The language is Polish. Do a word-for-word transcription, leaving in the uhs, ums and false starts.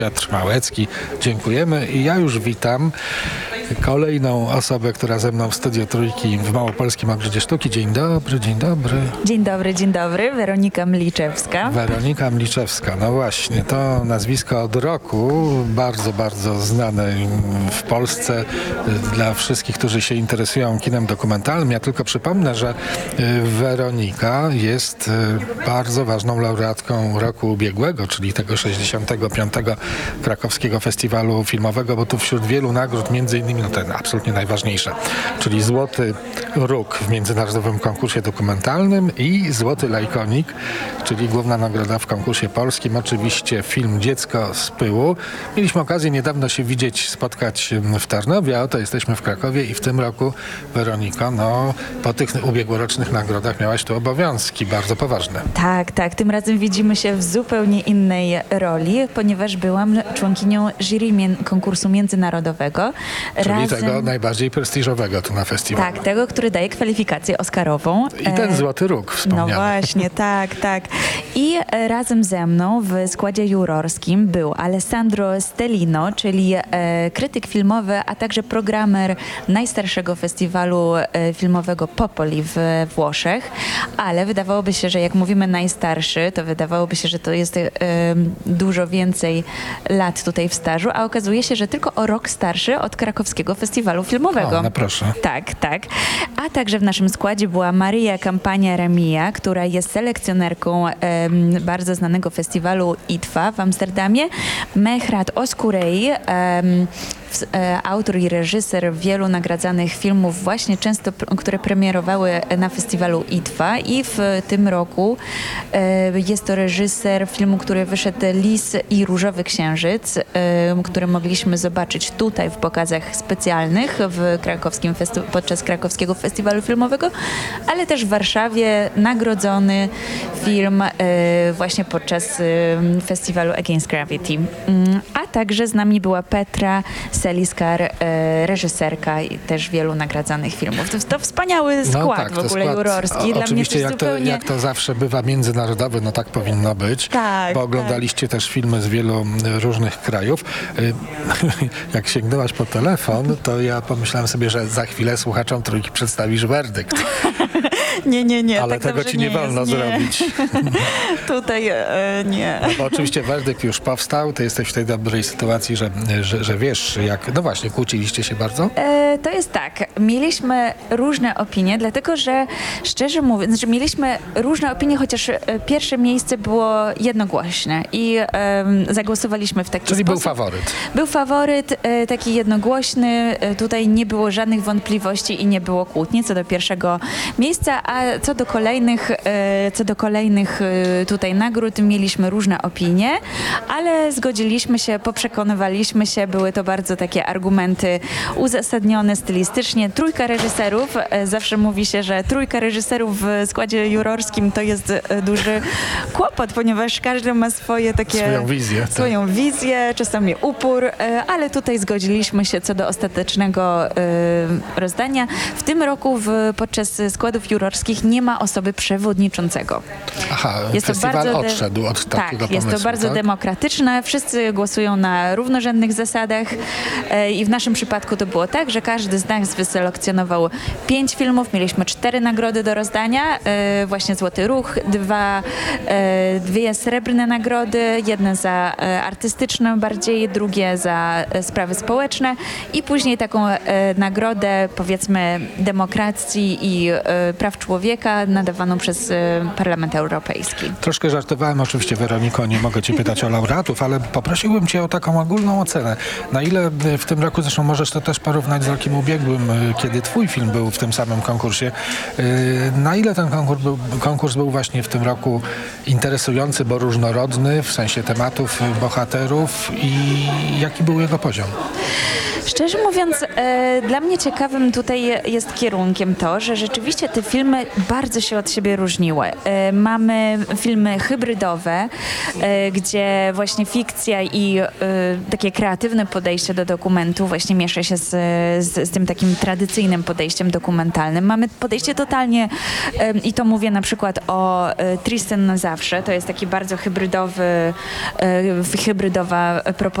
Piotr Małecki, dziękujemy i ja już witam kolejną osobę, która ze mną w Studio Trójki w Małopolskim Ogrodzie Sztuki. Dzień dobry, dzień dobry. Dzień dobry, dzień dobry. Weronika Mliczewska. Weronika Mliczewska, no właśnie, to nazwisko od roku, bardzo, bardzo znane w Polsce dla wszystkich, którzy się interesują kinem dokumentalnym. Ja tylko przypomnę, że Weronika jest bardzo ważną laureatką roku ubiegłego, czyli tego sześćdziesiątego piątego Krakowskiego Festiwalu Filmowego, bo tu wśród wielu nagród, między innymi no ten absolutnie najważniejsze, czyli Złoty Róg w Międzynarodowym Konkursie Dokumentalnym i Złoty Lajkonik, czyli główna nagroda w konkursie polskim. Oczywiście film Dziecko z pyłu. Mieliśmy okazję niedawno się widzieć, spotkać w Tarnowie, a oto jesteśmy w Krakowie i w tym roku, Weroniko, no po tych ubiegłorocznych nagrodach miałaś tu obowiązki bardzo poważne. Tak, tak. Tym razem widzimy się w zupełnie innej roli, ponieważ byłam członkinią jury mię- konkursu międzynarodowego. Czyli razem... tego najbardziej prestiżowego tu na festiwalu. Tak, tego, który daje kwalifikację oscarową. I ten Złoty Róg wspomniany. No właśnie, tak, tak. I e, razem ze mną w składzie jurorskim był Alessandro Stellino, czyli e, krytyk filmowy, a także programer najstarszego festiwalu e, filmowego Popoli w Włoszech. Ale wydawałoby się, że jak mówimy najstarszy, to wydawałoby się, że to jest e, dużo więcej lat tutaj w stażu, a okazuje się, że tylko o rok starszy od Krakowskiego Festiwalu Filmowego. O, no proszę. Tak, tak. A także w naszym składzie była Maria Campania Remija, która jest selekcjonerką em, bardzo znanego festiwalu I T F A w Amsterdamie. Mehrat Oskurei, em, w, e, autor i reżyser wielu nagradzanych filmów, właśnie często, pr- które premierowały na festiwalu I T F A i w tym roku e, jest to reżyser filmu, który wyszedł Lis i Różowy Księżyc, e, który mogliśmy zobaczyć tutaj w pokazach specjalnych w krakowskim festu- podczas Krakowskiego Festiwalu Filmowego, ale też w Warszawie nagrodzony film e, właśnie podczas e, festiwalu Against Gravity. Mm, a także z nami była Petra Seliskar, e, reżyserka i też wielu nagradzanych filmów. To, to wspaniały skład No tak, w to ogóle skład, jurorski. o, Dla oczywiście mnie to jak, to, zupełnie... jak to zawsze bywa międzynarodowy, no tak powinno być. Tak, bo oglądaliście też filmy z wielu różnych krajów. Y, Jak sięgnęłaś po telefon, to ja pomyślałem sobie, że za chwilę słuchaczom Trójki przedstawisz werdykt. Nie, nie, nie. Ale tak tego dobrze ci nie, jest, wolno nie. zrobić. Tutaj e, nie. No bo oczywiście werdykt już powstał, ty jesteś w tej dobrej sytuacji, że, że, że wiesz, jak... No właśnie, kłóciliście się bardzo? E, to jest tak, mieliśmy różne opinie, dlatego że szczerze mówiąc, znaczy mieliśmy różne opinie, chociaż e, pierwsze miejsce było jednogłośne i e, zagłosowaliśmy w taki Czyli sposób. był faworyt. Był faworyt, e, taki jednogłośny, e, tutaj nie było żadnych wątpliwości i nie było kłótni co do pierwszego miejsca, a co do kolejnych, e, co do kolejnych e, tutaj nagród mieliśmy różne opinie, ale zgodziliśmy się, poprzekonywaliśmy się, były to bardzo takie argumenty uzasadnione stylistycznie. Trójka reżyserów, e, zawsze mówi się, że trójka reżyserów w składzie jurorskim to jest e, duży kłopot, ponieważ każdy ma swoje takie... Swoją wizję. Tak. Swoją wizję, czasami upór, e, ale tutaj zgodziliśmy się co do ostatecznego e, rozdania. W tym roku w, podczas składów jurorskich nie ma osoby przewodniczącego. Aha, Jest to festiwal bardzo de- odszedł od takiego Tak, pomysłu, jest to bardzo tak? demokratyczne. Wszyscy głosują na równorzędnych zasadach e, i w naszym przypadku to było tak, że każdy z nas wyselekcjonował pięć filmów. Mieliśmy cztery nagrody do rozdania. E, właśnie Złoty Róg, dwa, e, dwie srebrne nagrody, jedna za e, artystyczne bardziej, drugie za e, sprawy społeczne i później taką e, nagrodę, powiedzmy, demokracji i e, praw człowieka nadawaną przez e, Parlament Europejski. Troszkę żartowałem oczywiście, Weroniko, nie mogę cię pytać o laureatów, ale poprosiłbym cię o taką ogólną ocenę. Na ile w tym roku, zresztą możesz to też porównać z rokiem ubiegłym, kiedy twój film był w tym samym konkursie, na ile ten konkurs był, konkurs był właśnie w tym roku interesujący, bo różnorodny w sensie tematów, bohaterów i jaki był jego poziom? Szczerze mówiąc, e, dla mnie ciekawym tutaj jest kierunkiem to, że rzeczywiście te filmy bardzo się od siebie różniły. E, mamy mamy filmy hybrydowe, e, gdzie właśnie fikcja i e, takie kreatywne podejście do dokumentu właśnie miesza się z, z, z tym takim tradycyjnym podejściem dokumentalnym. Mamy podejście totalnie, e, i to mówię na przykład o e, Tristan na zawsze, to jest taki bardzo hybrydowy, e, hybrydowa propozycja